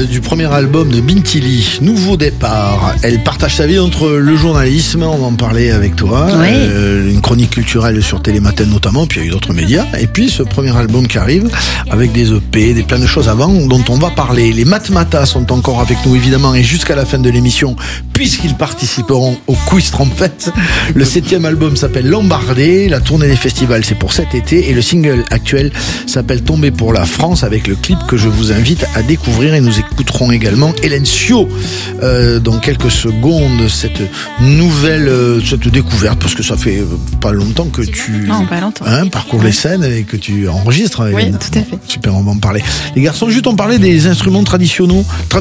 du premier album de Bintili, Nouveau départ. Elle partage sa vie entre le journalisme, on va en parler avec toi, une chronique culturelle sur Télématin notamment, puis il y a eu d'autres médias, et puis ce premier album qui arrive avec des EP, plein de choses avant dont on va parler. Les Matmatas sont encore avec nous évidemment et jusqu'à la fin de l'émission puisqu'ils participeront au quiz trompette. Le 7e album s'appelle Lombardé, la tournée des festivals c'est pour cet été et le single actuel s'appelle Tomber pour la France avec le clip que je vous invite à découvrir et nous écouterons également Hélène Sio dans quelques secondes cette nouvelle cette découverte parce que ça fait pas longtemps que tu parcours les scènes et que tu enregistres. Oui, tout à fait. Super, on va en parler. Les garçons, juste on parlait des instruments traditionnels.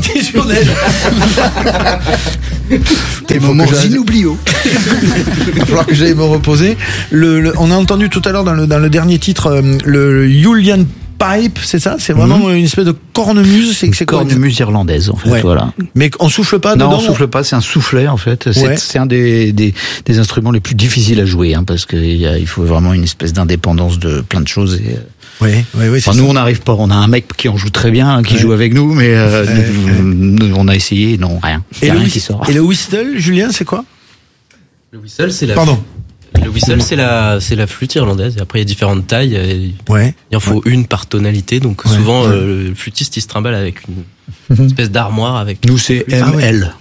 Des moments inoubliables. Il va falloir que j'aille me reposer. On a entendu tout à l'heure dans le dernier titre le Julian Pipe, c'est ça? C'est vraiment une espèce de cornemuse. C'est cornemuse irlandaise, en fait, voilà. Mais on souffle pas dedans? Non, on souffle pas, c'est un soufflet, en fait. C'est un des instruments les plus difficiles à jouer, hein, parce qu'il faut vraiment une espèce d'indépendance de plein de choses et... Oui, enfin, nous, on n'arrive pas. On a un mec qui en joue très bien, qui joue avec nous, mais nous, on a essayé, non, rien. Il n'y a rien qui sort. Et le whistle, Julien, c'est quoi? Le whistle, c'est la... Pardon. Le whistle, c'est la flûte irlandaise. Et après, il y a différentes tailles. Il en faut une par tonalité. Donc, souvent, le flûtiste, il se trimballe avec une espèce d'armoire avec... Nous, c'est ML.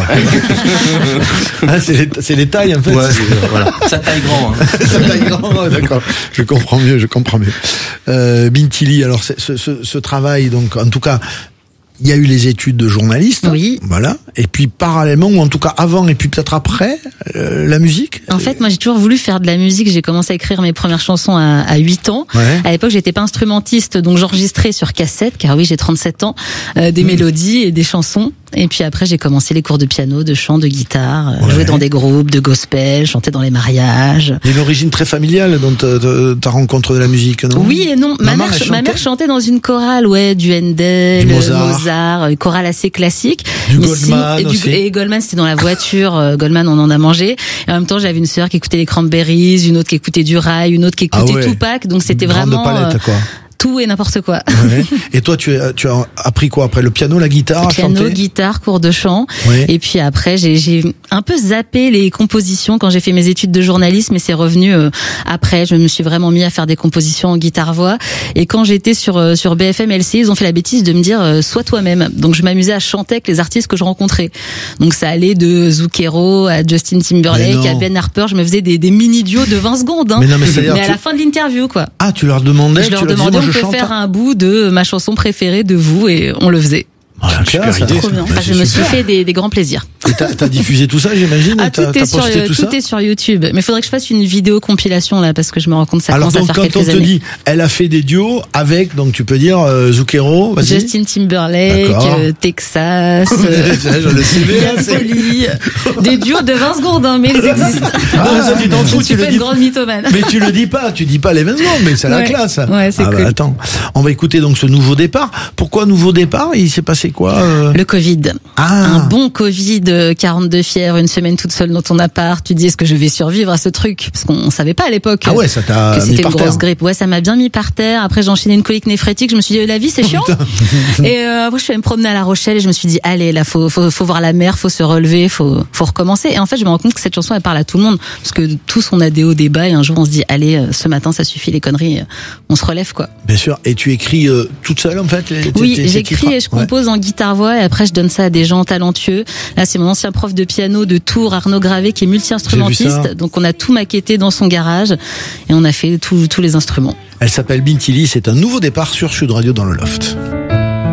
C'est les tailles, en fait. Voilà. Ça taille grand, hein. Ça taille grand, d'accord. Je comprends mieux. Bintili, alors, ce travail, donc, en tout cas, il y a eu les études de journaliste. Oui. Voilà. Et puis, parallèlement, ou en tout cas avant et puis peut-être après, la musique. En fait, moi, j'ai toujours voulu faire de la musique. J'ai commencé à écrire mes premières chansons à 8 ans. À l'époque, j'étais pas instrumentiste, donc j'enregistrais sur cassette, car oui, j'ai 37 ans, des mélodies et des chansons. Et puis après, j'ai commencé les cours de piano, de chant, de guitare, jouer dans des groupes, de gospel, chanter dans les mariages. Il y a une origine très familiale dans ta rencontre de la musique, non? Oui et non. Ma mère chantait dans une chorale, du Handel, du Mozart, une chorale assez classique. Du Goldman aussi. Et Goldman, c'était dans la voiture. Goldman, on en a mangé. Et en même temps, j'avais une sœur qui écoutait les Cranberries, une autre qui écoutait du Rai, une autre qui écoutait Tupac. Donc c'était vraiment... palette, quoi. Tout et n'importe quoi. Et toi, tu as appris quoi après? Le piano, la guitare, piano, guitare, cours de chant. Et puis après, j'ai un peu zappé les compositions quand j'ai fait mes études de journalisme, et c'est revenu après. Je me suis vraiment mis à faire des compositions en guitare-voix. Et quand j'étais sur BFM LCI, ils ont fait la bêtise de me dire sois toi-même. Donc je m'amusais à chanter avec les artistes que je rencontrais. Donc ça allait de Zucchero à Justin Timberlake à Ben Harper. Je me faisais des mini-duos de 20 secondes. Hein. Mais à la fin de l'interview, quoi. Ah, tu leur demandais? Je leur demandais, on peut faire un bout de ma chanson préférée de vous, et on le faisait. Super idée. Trop bien. Je me suis fait des grands plaisirs. Et t'as diffusé tout ça, j'imagine? Tout est sur YouTube. Mais il faudrait que je fasse une vidéo compilation là, parce que je me rends compte que ça commence à faire quelques années. Alors, quand on te dit, elle a fait des duos avec, donc tu peux dire Zucchero, vas-y. Justin Timberlake, Texas, je le sais, des duos de 20 secondes, hein, mais ils existent. Ça, tu t'en fous, tu fais une grande mythomane. Mais tu le dis pas, les 20 secondes, mais c'est la classe. Ouais, c'est cool. Attends, on va écouter donc ce nouveau départ. Pourquoi nouveau départ? Il s'est passé quoi? Le Covid. Un bon Covid, 42 fièvre, une semaine toute seule dans ton appart. Tu dis, est-ce que je vais survivre à ce truc? Parce qu'on savait pas à l'époque. Ah ouais, ça t'a mis par terre. C'était une grosse grippe. Ouais, ça m'a bien mis par terre. Après, j'ai enchaîné une colique néphrétique. Je me suis dit, la vie, c'est chiant. Et après, je suis allée me promener à La Rochelle et je me suis dit, allez, là, faut voir la mer, faut se relever, faut recommencer. Et en fait, je me rends compte que cette chanson, elle parle à tout le monde. Parce que tous, on a des hauts, des bas. Et un jour, on se dit, allez, ce matin, ça suffit, les conneries. On se relève, quoi. Bien sûr. Et tu écris toute seule, en fait? Oui, j'écris et je compose en guitare-voix. Et après, je donne ça à des gens talentueux. Là, c'est mon ancien prof de piano de Tours, Arnaud Gravé, qui est multi-instrumentiste. Donc, on a tout maquetté dans son garage et on a fait tous les instruments. Elle s'appelle Bintili. C'est un nouveau départ sur Sud Radio dans le Loft.